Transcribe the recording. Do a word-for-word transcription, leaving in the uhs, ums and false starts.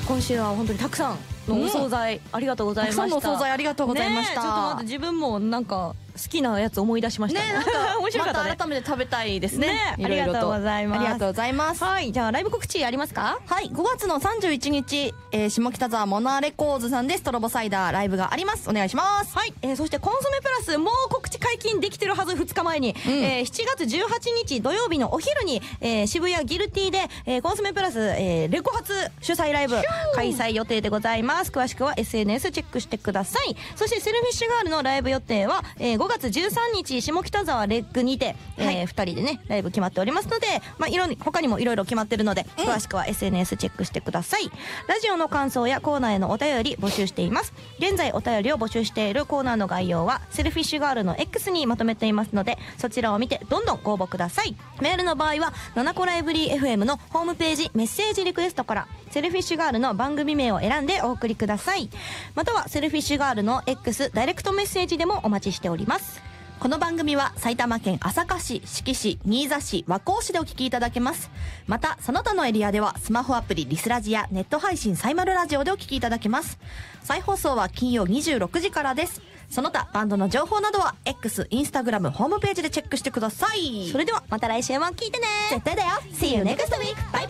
今週は本当にたくさんのお惣菜、うん、ありがとうございました。 たくさんのお惣菜ありがとうございました。 ね、ちょっと待って、自分もなんか好きなやつ思い出しましたね。 ね、なんか面白かったね。 また改めて食べたいですね。 ね、ありがとうございます。 ありがとうございます。 はい、じゃあライブ告知ありますか？ はい、ごがつのさんじゅういちにち、えー、下北沢モナレコーズさんでストロボサイダーライブがあります。お願いします。 はい、えー、そしてコンソメプラスもう告知解禁できてるはず。ふつかまえに、うん、えー、しちがつじゅうはちにち土曜日のお昼に、えー、渋谷ギルティで、えー、コンソメプラス、えー、レコ発主催ライブ開催予定でございます。詳しくは エスエヌエス チェックしてください。そしてセルフィッシュガールのライブ予定は、えー、ごがつじゅうさんにち下北沢レッグにて、えーはい、ふたりでねライブ決まっておりますので、まあ、いろ他にもいろいろ決まってるので、うん、詳しくは エスエヌエス チェックしてください。ラジオの感想やコーナーへのお便り募集しています。現在お便りを募集しているコーナーの概要はセルフィッシュガールの X にまとめていますので、そちらを見てどんどんご応募ください。メールの場合はななこライブリー エフエム のホームページメッセージリクエストからセルフィッシュガールの番組名を選んでお送りください。またはセルフィッシュガールの X ダイレクトメッセージでもお待ちしております。 この番組は埼玉県朝霞市、志木市、新座市、和光市でお聞きいただけます。またその他のエリアではスマホアプリリスラジやネット配信サイマルラジオでお聞きいただけます。再放送は金曜にじゅうろくじからです。その他バンドの情報などは X、インスタグラム、ホームページでチェックしてください。 それではまた来週も聞いてね。 絶対だよ。 See you next week. Bye.